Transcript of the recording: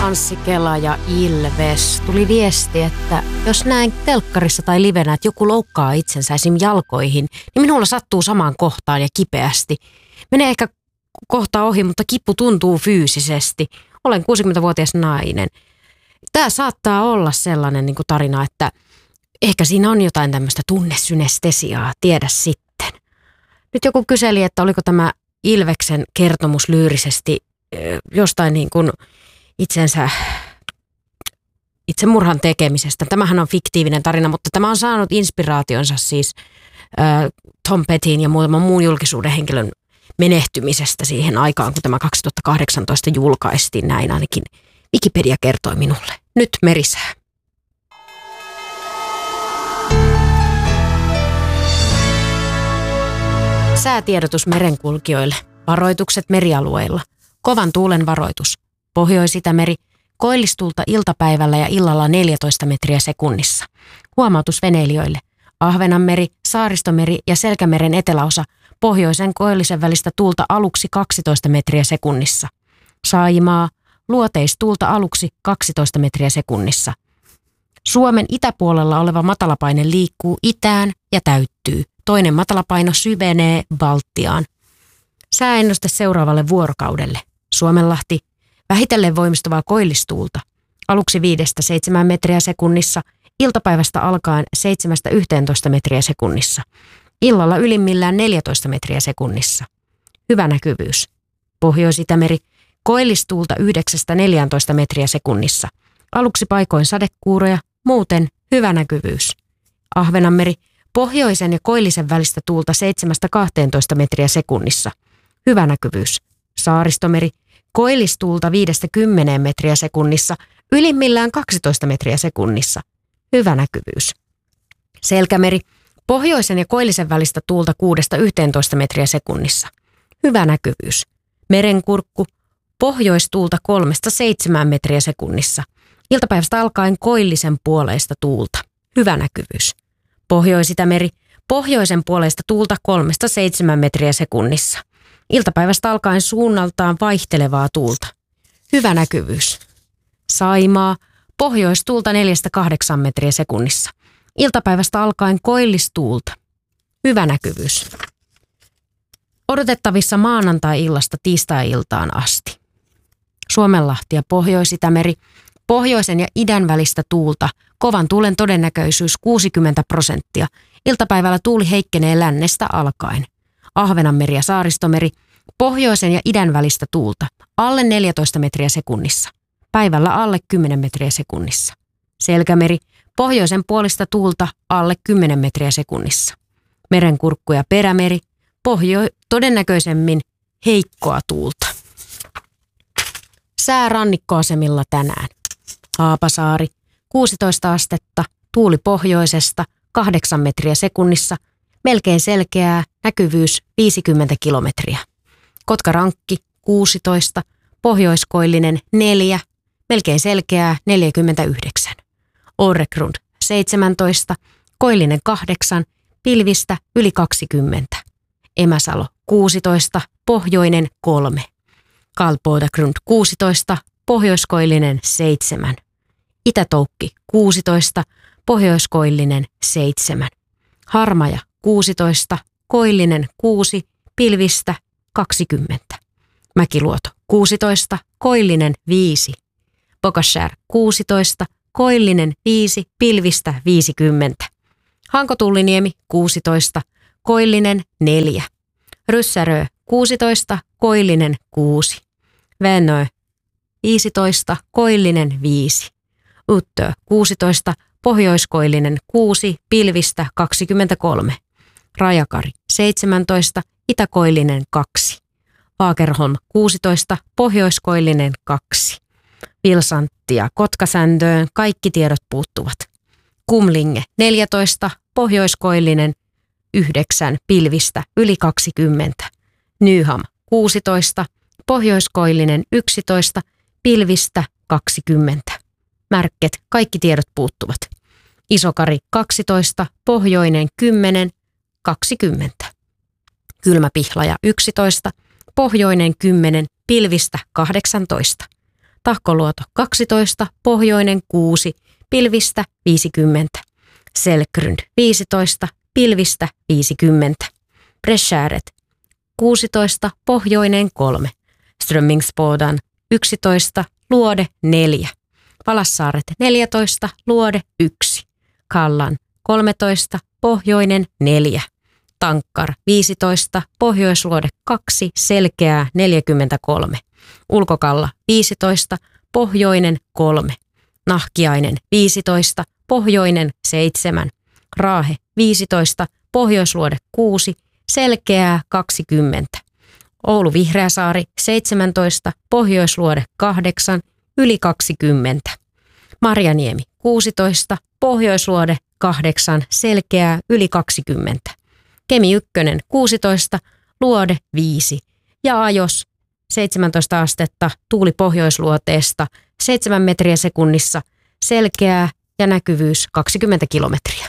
Anssi Kela ja Ilves. Tuli viesti, että jos näen telkkarissa tai livenä, että joku loukkaa itsensä esim. Jalkoihin, niin minulla sattuu samaan kohtaan ja kipeästi. Menee ehkä kohta ohi, mutta kipu tuntuu fyysisesti. Olen 60-vuotias nainen. Tämä saattaa olla sellainen niin kuin tarina, että ehkä siinä on jotain tämmöistä tunnesynestesiaa, tiedä sitten. Nyt joku kyseli, että oliko tämä Ilveksen kertomus lyyrisesti jostain niin kuin itsemurhan tekemisestä. Tämähän on fiktiivinen tarina, mutta tämä on saanut inspiraationsa siis Tom Pettyn ja muutaman muun julkisuuden henkilön menehtymisestä siihen aikaan, kun tämä 2018 julkaistiin. Näin ainakin Wikipedia kertoi minulle. Nyt merisää. Säätiedotus merenkulkijoille. Varoitukset merialueilla. Kovan tuulen varoitus. Pohjois-Itämeri. Koillistuulta iltapäivällä ja illalla 14 metriä sekunnissa. Huomautus veneilijöille. Ahvenanmeri, Saaristomeri ja Selkämeren eteläosa. Pohjoisen koillisen välistä tuulta aluksi 12 metriä sekunnissa. Saimaa. Luoteistuulta aluksi 12 metriä sekunnissa. Suomen itäpuolella oleva matalapaine liikkuu itään ja täyttyy. Toinen matalapaino syvenee Baltiaan. Sääennuste seuraavalle vuorokaudelle. Suomenlahti. Vähitellen voimistuvaa koillistuulta. Aluksi 5-7 metriä sekunnissa. Iltapäivästä alkaen 7-11 metriä sekunnissa. Illalla ylimmillään 14 metriä sekunnissa. Hyvä näkyvyys. Pohjois-Itämeri. Koillistuulta 9-14 metriä sekunnissa. Aluksi paikoin sadekuuroja, muuten hyvä näkyvyys. Ahvenanmeri. Pohjoisen ja koillisen välistä tuulta 7-12 metriä sekunnissa. Hyvä näkyvyys. Saaristomeri. Koillistuulta 5-10 metriä sekunnissa. Ylimmillään 12 metriä sekunnissa. Hyvä näkyvyys. Selkämeri. Pohjoisen ja koillisen välistä tuulta 6-11 metriä sekunnissa. Hyvä näkyvyys. Merenkurkku. Pohjoistuulta 3-7 metriä sekunnissa. Iltapäivästä alkaen koillisen puoleista tuulta. Hyvä näkyvyys. Pohjois-Itämeri. Pohjoisen puoleista tuulta 3-7 metriä sekunnissa. Iltapäivästä alkaen suunnaltaan vaihtelevaa tuulta. Hyvä näkyvyys. Saimaa. Pohjoistuulta 4-8 metriä sekunnissa. Iltapäivästä alkaen koillistuulta. Hyvä näkyvyys. Odotettavissa maanantai-illasta tiistai-iltaan asti. Suomenlahti ja Pohjois-Itämeri. Pohjoisen ja idän välistä tuulta. Kovan tuulen todennäköisyys 60%. Iltapäivällä tuuli heikkenee lännestä alkaen. Ahvenanmeri ja Saaristomeri. Pohjoisen ja idän välistä tuulta. Alle 14 metriä sekunnissa. Päivällä alle 10 metriä sekunnissa. Selkämeri. Pohjoisen puolista tuulta alle 10 metriä sekunnissa. Merenkurkku ja Perämeri. Todennäköisemmin heikkoa tuulta. Sää rannikkoasemilla tänään. Haapasaari. 16 astetta. Tuuli pohjoisesta 8 metriä sekunnissa. Melkein selkeää. Näkyvyys 50 kilometriä. Kotkarankki 16. Pohjoiskoillinen 4. Melkein selkeää 49. Åregrund 17. Koillinen 8. Pilvistä yli 20. Emäsalo 16. Pohjoinen 3. Kalpoitagrund 16. Pohjoiskoillinen 7. Itätoukki 16. Pohjoiskoillinen 7. Harmaja 16. Koillinen 6. Pilvistä 20. Mäkiluoto 16. Koillinen 5. Bokaskär 16. Koillinen 5. Pilvistä 50. Hankotulliniemi 16. Koillinen 4. Ryssärö 16. Koillinen 6. Vänö 15. Koillinen 5. Uttö 16. Pohjoiskoillinen 6. Pilvistä 23. Rajakari 17. Itäkoillinen 2. Fagerholm 16. Pohjoiskoillinen 2. Vilsantti ja Kotkasäntöön kaikki tiedot puuttuvat. Kumlinge 14. Pohjoiskoillinen 9. Pilvistä yli 20. Nyham 16. Pohjoiskoillinen 11. Pilvistä 20. Märket kaikki tiedot puuttuvat. Isokari 12. Pohjoinen 10. 20. Kylmäpihlaja 11. Pohjoinen 10. Pilvistä 18. Tahkoluoto 12, pohjoinen 6, pilvistä 50. Selkrund 15, pilvistä 50. Breskäret 16, pohjoinen 3. Strömmingsbodan 11, luode 4. Palassaaret 14, luode 1. Kallan 13, pohjoinen 4. Tankkar 15, pohjoisluode 2, selkeää 43. Ulkokalla 15, pohjoinen 3. Nahkiainen 15, pohjoinen 7. Raahe 15, pohjoisluode 6, selkeää 20. Oulu Vihreäsaari 17, pohjoisluode 8, yli 20. Marjaniemi 16, pohjoisluode 8, selkeää yli 20. Kemi 1 16, luode 5 ja Ajos 17 astetta, tuuli pohjoisluoteesta 7 metriä sekunnissa, selkeää ja näkyvyys 20 kilometriä.